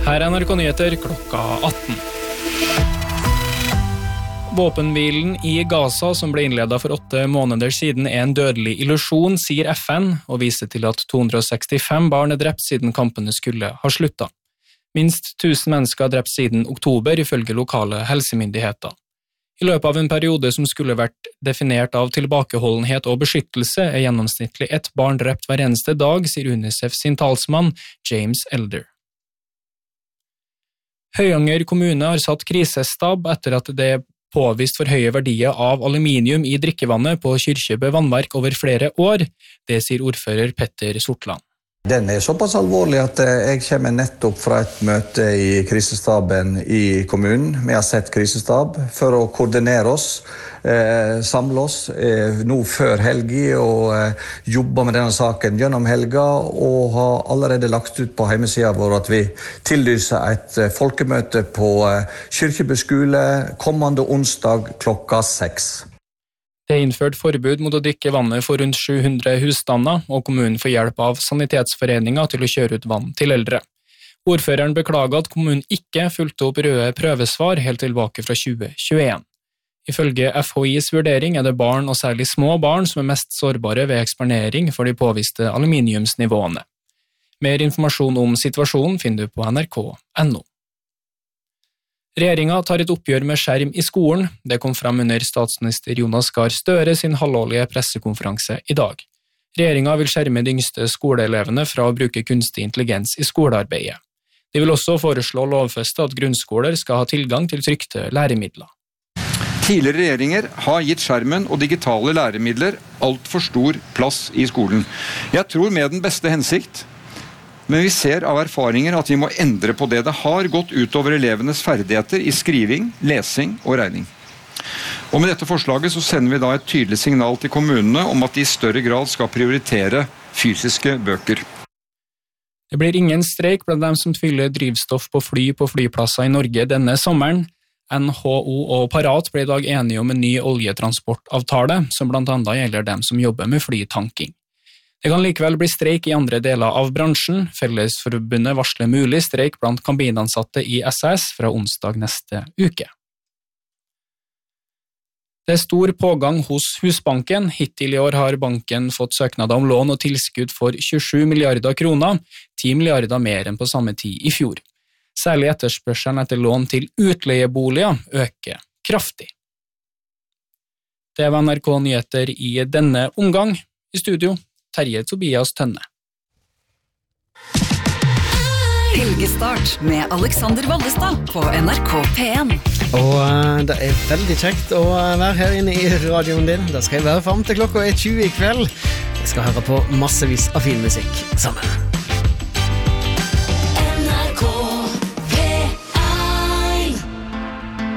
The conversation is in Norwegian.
Her NRK Nyheter klokka 18. Våpenhvilen i Gaza, som ble innledet for 8 måneder siden, en dødelig illusjon, sier FN, og viser til at 265 barn drept siden kampene skulle ha sluttet. Minst 1000 mennesker drept siden oktober, ifølge lokale helsemyndigheter. I løpet av en periode som skulle vært definert av tilbakeholdenhet og beskyttelse, gjennomsnittlig 1 barn drept hver eneste dag, sier UNICEF sin talsmann, James Elder. Høyanger kommune har satt krisestab etter at det påvist for høye verdier av aluminium i drikkevannet på Kyrkjebø vannverk over flere år. Det sier ordfører Petter Sortland. Den såpass alvorlig at jeg kommer nettopp fra et møte i krisestaben i kommunen. Vi har sett krisestab for å koordinere oss, samle oss nå før helgi og jobbe med denne saken gjennom helga og har allerede lagt ut på hjemmesiden vår at vi tillyser et folkemøte på Kyrkjebø skole kommende onsdag klokka 6. Det innført forbud mot å drikke vannet for rundt 700 husstander, og kommunen får hjelp av sanitetsforeninger til å kjøre ut vann til eldre. Ordføreren beklager at kommunen ikke fulgte opp røde prøvesvar helt tilbake fra 2021. Ifølge FHIs vurdering det barn, og særlig små barn, som mest sårbare ved eksponering for de påviste aluminiumsnivåene. Mer informasjon om situasjonen finner du på nrk.no. Regjeringen tar et oppgjør med skjerm i skolen. Det kom frem under statsminister Jonas Gahr Støre sin halvårlige pressekonferanse i dag. Regjeringen vil skjerme de yngste skoleelevene fra å bruke kunstig intelligens i skolearbeidet. De vil også foreslå å lovfeste at grunnskoler skal ha tilgang til trykte læremidler. Tidligere regjeringer har gitt skjermen og digitale læremidler alt for stor plass i skolen. Jeg tror med den beste hensikt, men vi ser av erfaringer at vi må endre på det. Det har gått utover elevenes ferdigheter i skriving, lesing og regning. Og med dette forslaget så sender vi da et tydelig signal til kommunene om at de i større grad skal prioritere fysiske bøker. Det blir ingen streik blant dem som fyller drivstoff på flyplasser i Norge denne sommeren. NHO og Parat ble i dag enige om en ny oljetransportavtale, som blant annet gjelder dem som jobber med flytanking. Det kan likevel bli streik i andre deler av bransjen. Fellesforbundet varsler mulig streik blant kabinansatte i SAS fra onsdag neste uke. Det stor pågang hos Husbanken. Hittil i år har banken fått søknader om lån og tilskudd for 27 milliarder kroner, 10 milliarder mer enn på samme tid i fjor. Særlig etterspørselen etter lån til utleieboliger øker kraftig. Det var NRK Nyheter i denne omgang. I studio Terje Tobias Tønne. Helgestart med Alexander Vallestad på NRK P1. Og det veldig kjekt å være her inne i radioen din. Da skal jeg være frem til klokka 20 i kveld. Jeg skal høre på massevis av fin musikk sammen.